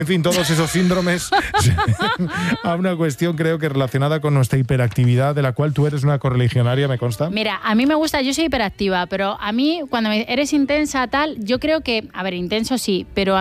En fin, todos esos síndromes a una cuestión creo que relacionada con nuestra hiperactividad, de la cual tú eres una correligionaria, me consta. Mira, a mí me gusta, yo soy hiperactiva, pero a mí cuando eres intensa tal, yo creo que, a ver, intenso sí, pero